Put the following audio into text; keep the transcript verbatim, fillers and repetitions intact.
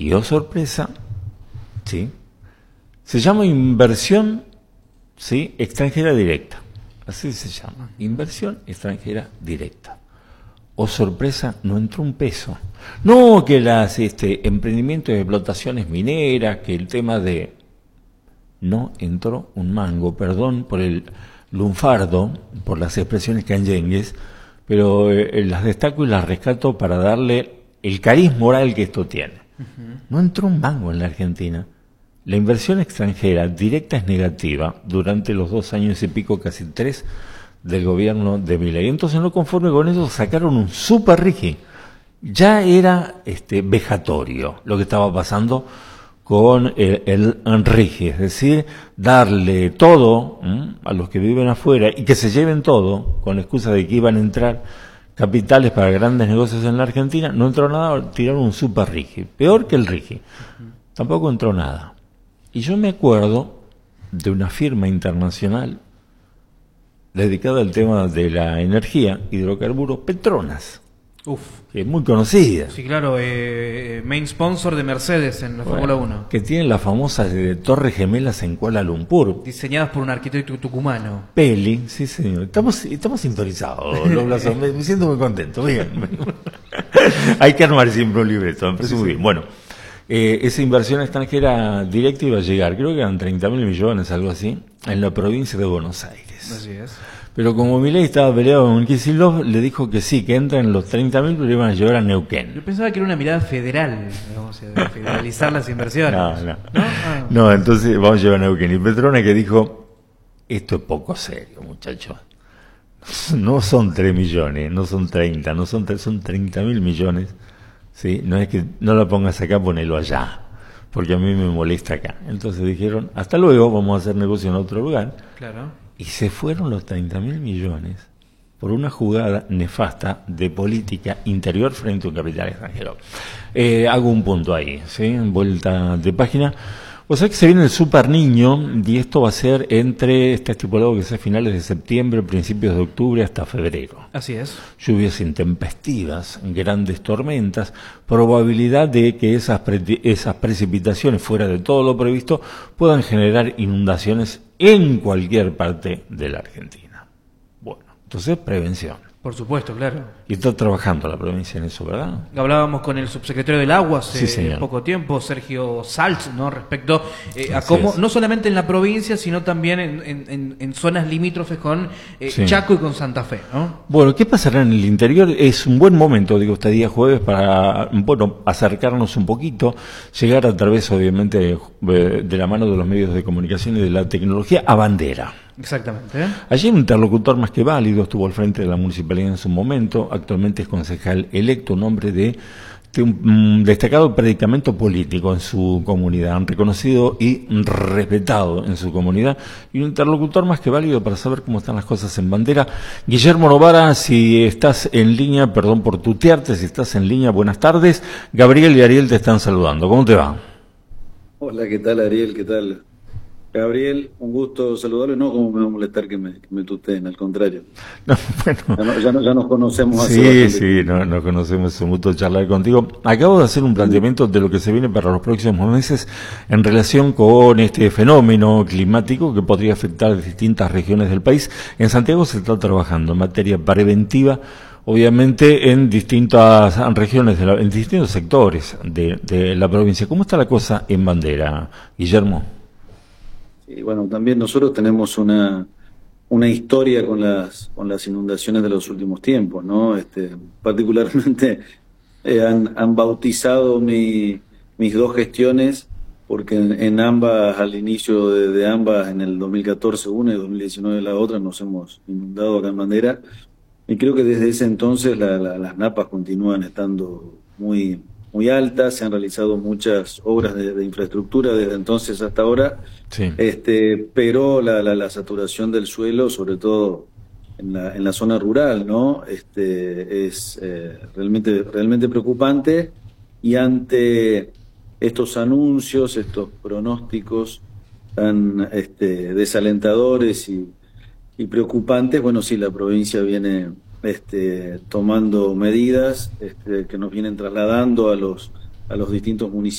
Y oh sorpresa, ¿sí? Se llama inversión, ¿sí?, extranjera directa. Así se llama, inversión extranjera directa. Oh sorpresa, no entró un peso. No que las este, emprendimientos de explotaciones mineras, que el tema de... No entró un mango, perdón por el lunfardo, por las expresiones canyengues, pero eh, las destaco y las rescato para darle el cariz moral que esto tiene. Uh-huh. No entró un mango en la Argentina. La inversión extranjera directa es negativa durante los dos años y pico, casi tres, del gobierno de Milei. Entonces, no conforme con eso, sacaron un super rigi. Ya era este, vejatorio lo que estaba pasando con el, el rigi, es decir, darle todo ¿m? a los que viven afuera y que se lleven todo, con la excusa de que iban a entrar capitales para grandes negocios en la Argentina. No entró nada, tiraron un super rigi, peor que el rigi. Uh-huh. Tampoco entró nada. Y yo me acuerdo de una firma internacional dedicada al tema de la energía, hidrocarburos, Petronas. Uf. Que es muy conocida. Sí, claro, eh, main sponsor de Mercedes en la bueno, Fórmula uno. Que tiene las famosas de Torres Gemelas en Kuala Lumpur. Diseñadas por un arquitecto tucumano. Peli, sí señor. Estamos, estamos sintonizados, los brazos. me, me siento muy contento. Bien. Hay que armar siempre un libreto, me parece sí, muy sí. bien. Bueno. Eh, esa inversión extranjera directa iba a llegar, creo que eran treinta mil millones, algo así, en la provincia de Buenos Aires. Así es. Pero como Milei estaba peleado con Kicillof, le dijo que sí, que entran los treinta mil, pero iban a llevar a Neuquén. Yo pensaba que era una mirada federal, digamos, de federalizar las inversiones. No, no. ¿No? Ah. No, entonces vamos a llevar a Neuquén. Y Petrona que dijo, esto es poco serio, muchachos. No son tres millones, no son treinta, no son tres, son treinta mil millones. Sí, no es que no lo pongas acá, ponelo allá, porque a mí me molesta acá. Entonces dijeron, hasta luego, vamos a hacer negocio en otro lugar. Claro. Y se fueron los treinta mil millones por una jugada nefasta de política interior frente a un capital extranjero. Eh, hago un punto ahí, ¿sí? En vuelta de página. O sea que se viene el Super Niño, y esto va a ser entre, está estipulado que sea finales de septiembre, principios de octubre hasta febrero. Así es. Lluvias intempestivas, grandes tormentas, probabilidad de que esas, pre- esas precipitaciones fuera de todo lo previsto puedan generar inundaciones en cualquier parte de la Argentina. Bueno, entonces prevención. Por supuesto, claro. Y está trabajando la provincia en eso, ¿verdad? Hablábamos con el subsecretario del Agua hace sí, poco tiempo, Sergio Salz, ¿no? Respecto eh, a cómo, no solamente en la provincia, sino también en, en, en zonas limítrofes con eh, sí. Chaco y con Santa Fe, ¿no? Bueno, ¿qué pasará en el interior? Es un buen momento, digo, este día jueves para, bueno, acercarnos un poquito, llegar a través, obviamente, de, de la mano de los medios de comunicación y de la tecnología a Bandera. Exactamente. ¿eh? Allí un interlocutor más que válido, estuvo al frente de la municipalidad en su momento, actualmente es concejal electo, un hombre de, de un, un destacado predicamento político en su comunidad, reconocido y respetado en su comunidad, y un interlocutor más que válido para saber cómo están las cosas en Bandera. Guillermo Novara, si estás en línea, perdón por tutearte, si estás en línea, buenas tardes. Gabriel y Ariel te están saludando, ¿cómo te va? Hola, ¿qué tal Ariel? ¿Qué tal? Gabriel, un gusto saludarlo. No, como me va a molestar que me, que me tuteen, al contrario. No, bueno. ya, no, ya, no, ya nos conocemos hace Sí, sí, no, nos conocemos, es un gusto charlar contigo. Acabo de hacer un planteamiento de lo que se viene para los próximos meses en relación con este fenómeno climático que podría afectar distintas regiones del país. En Santiago se está trabajando en materia preventiva, obviamente en distintas regiones, de la, en distintos sectores de, de la provincia. ¿Cómo está la cosa en Bandera, Guillermo? Y bueno, también nosotros tenemos una una historia con las con las inundaciones de los últimos tiempos, ¿no? Este, particularmente eh, han, han bautizado mi, mis dos gestiones, porque en, en ambas, al inicio de, de ambas, en el dos mil catorce una y dos mil diecinueve la otra, nos hemos inundado acá en Bandera, y creo que desde ese entonces la, la, las napas continúan estando muy muy altas, se han realizado muchas obras de, de infraestructura desde entonces hasta ahora, sí. este, pero la, la, la saturación del suelo, sobre todo en la, en la zona rural, ¿no? Este, es eh, realmente, realmente preocupante, y ante estos anuncios, estos pronósticos tan este, desalentadores y, y preocupantes, bueno, sí, la provincia viene Este, tomando medidas este, que nos vienen trasladando a los a los distintos municipios